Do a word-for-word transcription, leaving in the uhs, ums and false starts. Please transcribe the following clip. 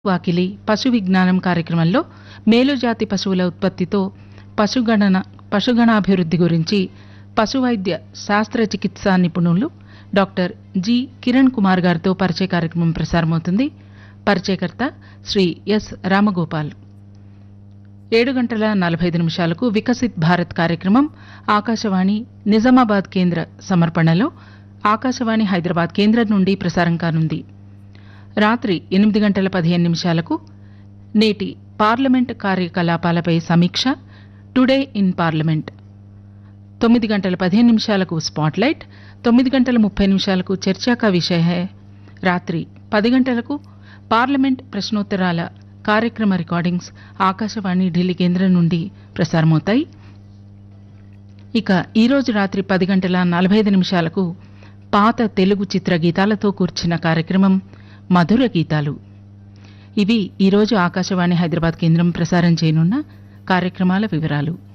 వాకిలి పశు విజ్ఞానం కార్యక్రమంలో మేలుజాతి పశువుల ఉత్పత్తితో పశుగణన పశుగణాభివృద్ధి గురించి పశువైద్య శాస్త్ర చికిత్సా నిపుణులు డాక్టర్ జి కిరణ్ కుమార్ గారితో పరిచయ కార్యక్రమం ప్రసారమవుతుంది. పరిచయకర్త శ్రీ ఎస్ రామగోపాల్. ఏడు గంటల నలభై ఐదు నిమిషాలకు వికసిత్ భారత్ కార్యక్రమం ఆకాశవాణి నిజామాబాద్ కేంద్ర సమర్పణలో ఆకాశవాణి హైదరాబాద్ కేంద్రం నుండి ప్రసారం కానుంది. రాత్రి ఎనిమిది గంటల పదిహేను నిమిషాలకు నేటి పార్లమెంట్ కార్యకలాపాలపై సమీక్ష టుడే ఇన్ పార్లమెంట్. తొమ్మిది గంటల పదిహేను నిమిషాలకు స్పాట్లైట్, తొమ్మిది గంటల ముప్పై నిమిషాలకు చర్చా కా విషయ హై. రాత్రి పది గంటలకు పార్లమెంట్ ప్రశ్నోత్తరాల కార్యక్రమ రికార్డింగ్స్ ఆకాశవాణి ఢిల్లీ కేంద్రం నుండి ప్రసారమవుతాయి. ఇక ఈరోజు రాత్రి పది గంటల నలభై ఐదు నిమిషాలకు పాత తెలుగు చిత్ర గీతాలతో కూర్చిన కార్యక్రమం మధుర గీతాలు. ఇవి ఈరోజు ఆకాశవాణి హైదరాబాద్ కేంద్రం ప్రసారం చేయనున్న కార్యక్రమాల వివరాలు.